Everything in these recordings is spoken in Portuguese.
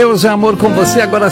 Deus é amor com você, agora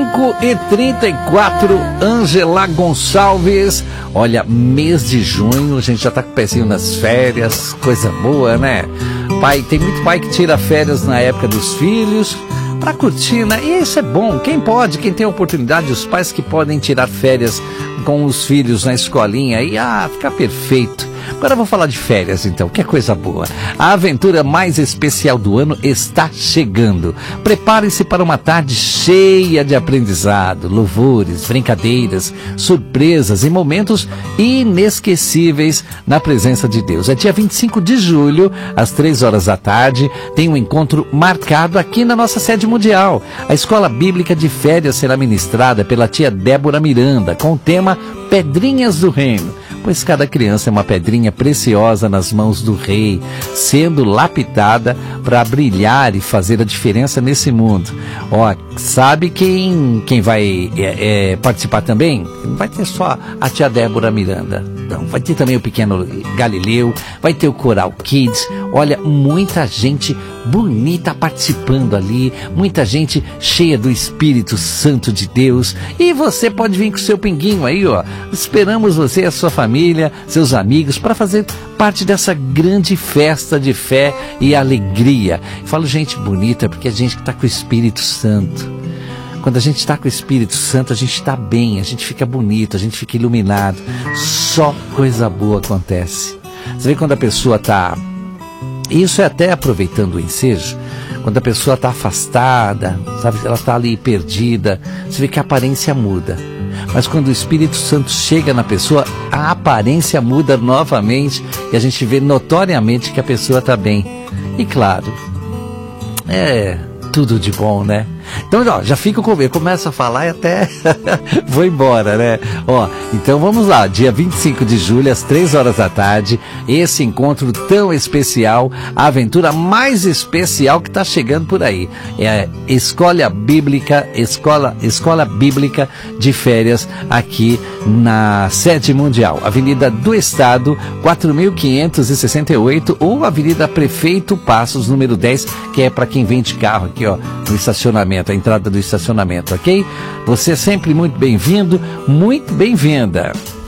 5h34, Ângela Gonçalves. Olha, mês de junho, a gente já tá com o pezinho nas férias, coisa boa, né? Pai, tem muito pai que tira férias na época dos filhos pra curtir, né? E isso é bom, quem pode, quem tem oportunidade, os pais que podem tirar férias com os filhos na escolinha, aí, fica perfeito. Agora eu vou falar de férias então, que é coisa boa. A aventura mais especial do ano está chegando. Prepare-se para uma tarde cheia de aprendizado, louvores, brincadeiras, surpresas e momentos inesquecíveis na presença de Deus. É dia 25 de julho, às 3 horas da tarde, tem um encontro marcado aqui na nossa sede mundial. A Escola Bíblica de Férias será ministrada pela tia Débora Miranda, com o tema Pedrinhas do Reino. Pois cada criança é uma pedrinha preciosa nas mãos do Rei, sendo lapidada para brilhar e fazer a diferença nesse mundo. Sabe quem vai participar também? Não vai ter só a tia Débora Miranda, não. Vai ter também o pequeno Galileu, vai ter o Coral Kids. Olha, muita gente bonita participando ali, muita gente cheia do Espírito Santo de Deus. E você pode vir com o seu pinguinho aí, Esperamos você e a sua família, seus amigos, para fazer parte dessa grande festa de fé e alegria. Falo gente bonita porque a gente está com o Espírito Santo. Quando a gente está com o Espírito Santo, a gente está bem, a gente fica bonito, a gente fica iluminado. Só coisa boa acontece. Você vê quando a pessoa está... Isso é até aproveitando o ensejo. Quando a pessoa está afastada, sabe, ela está ali perdida, você vê que a aparência muda. Mas quando o Espírito Santo chega na pessoa, a aparência muda novamente e a gente vê notoriamente que a pessoa está bem. E claro, tudo de bom, né? Então, já fico com medo, começo a falar e até vou embora, né? Então vamos lá, dia 25 de julho, às 3 horas da tarde, esse encontro tão especial, a aventura mais especial que está chegando por aí. É a Escola Bíblica de Férias aqui na sede mundial, Avenida do Estado, 4.568, ou Avenida Prefeito Passos, número 10, que é para quem vem de carro aqui, no estacionamento, a entrada do estacionamento, ok? Você é sempre muito bem-vindo, muito bem-vinda.